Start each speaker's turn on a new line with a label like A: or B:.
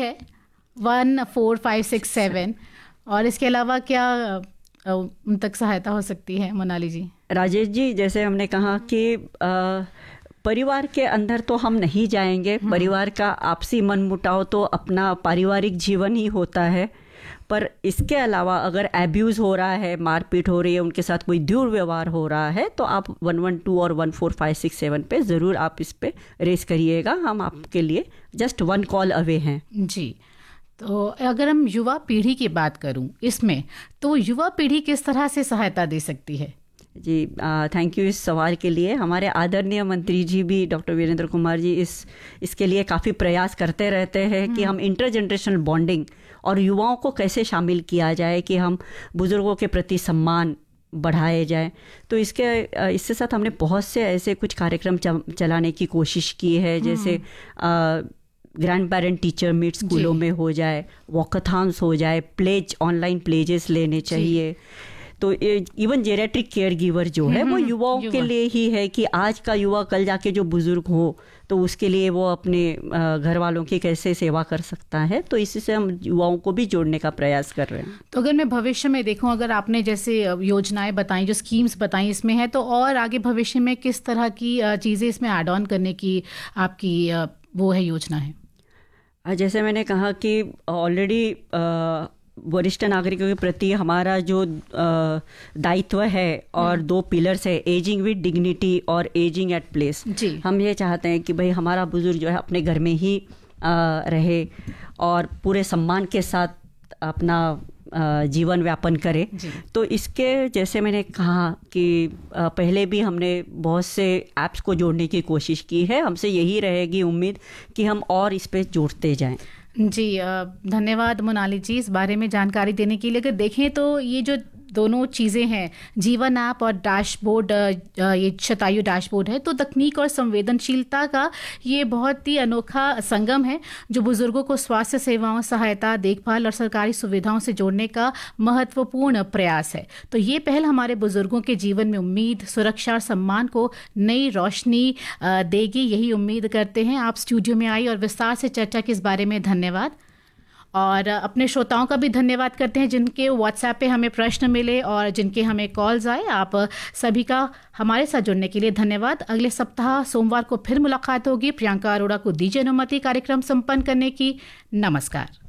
A: है 14567, और इसके अलावा क्या उन तक सहायता हो सकती है मोनाली जी?
B: राजेश जी, जैसे हमने कहा कि परिवार के अंदर तो हम नहीं जाएंगे, परिवार का आपसी मनमुटाव तो अपना पारिवारिक जीवन ही होता है, पर इसके अलावा अगर एब्यूज़ हो रहा है, मारपीट हो रही है, उनके साथ कोई दुर्व्यवहार हो रहा है, तो आप 112 और 14567 पे ज़रूर आप इस पे रेस करिएगा। हम आपके लिए जस्ट 1 कॉल अवे हैं।
A: जी, तो अगर हम युवा पीढ़ी की बात करूं इसमें, तो युवा पीढ़ी किस तरह से सहायता दे सकती है?
B: जी, थैंक यू इस सवाल के लिए। हमारे आदरणीय मंत्री जी भी, डॉक्टर वीरेंद्र कुमार जी, इसके लिए काफ़ी प्रयास करते रहते हैं कि हम इंटर जनरेशनल बॉन्डिंग और युवाओं को कैसे शामिल किया जाए कि हम बुज़ुर्गों के प्रति सम्मान बढ़ाए जाए। तो इसके साथ हमने बहुत से ऐसे कुछ कार्यक्रम चलाने की कोशिश की है, जैसे ग्रैंड पेरेंट टीचर मीट स्कूलों में हो जाए, वॉकाथॉन्स हो जाए, प्लेज ऑनलाइन प्लेजेस लेने चाहिए। तो इवन जेरियाट्रिक केयर गिवर जो है वो युवाओं के लिए ही है कि आज का युवा कल जाके जो बुजुर्ग हो तो उसके लिए वो अपने घर वालों की कैसे सेवा कर सकता है। तो इसी से हम युवाओं को भी जोड़ने का प्रयास कर रहे हैं।
A: तो अगर मैं भविष्य में देखूं, अगर आपने जैसे योजनाएं बताई, जो स्कीम्स बताई इसमें है, तो और आगे भविष्य में किस तरह की चीज़ें इसमें ऐड ऑन करने की आपकी वो है योजना है?
B: जैसे मैंने कहा कि ऑलरेडी वरिष्ठ नागरिकों के प्रति हमारा जो दायित्व है और 2 पिलर्स है, एजिंग विद डिग्निटी और एजिंग एट प्लेस। हम ये चाहते हैं कि भाई हमारा बुजुर्ग जो है अपने घर में ही रहे और पूरे सम्मान के साथ अपना जीवन व्यापन करे। तो इसके जैसे मैंने कहा कि पहले भी हमने बहुत से ऐप्स को जोड़ने की कोशिश की है। हमसे यही रहेगी उम्मीद कि हम और इस पे जोड़ते जाएं।
A: जी, धन्यवाद मोनाली जी इस बारे में जानकारी देने के लिए। अगर देखें तो ये जो दोनों चीज़ें हैं, जीवन ऐप और डैशबोर्ड, ये शतायु डैशबोर्ड है, तो तकनीक और संवेदनशीलता का ये बहुत ही अनोखा संगम है जो बुजुर्गों को स्वास्थ्य सेवाओं, सहायता, देखभाल और सरकारी सुविधाओं से जोड़ने का महत्वपूर्ण प्रयास है। तो ये पहल हमारे बुजुर्गों के जीवन में उम्मीद, सुरक्षा और सम्मान को नई रोशनी देगी, यही उम्मीद करते हैं। आप स्टूडियो में आई और विस्तार से चर्चा की इस बारे में धन्यवाद। और अपने श्रोताओं का भी धन्यवाद करते हैं जिनके व्हाट्सएप पे हमें प्रश्न मिले और जिनके हमें कॉल्स आए। आप सभी का हमारे साथ जुड़ने के लिए धन्यवाद। अगले सप्ताह सोमवार को फिर मुलाकात होगी। प्रियंका अरोड़ा को दीजिए अनुमति कार्यक्रम संपन्न करने की। नमस्कार।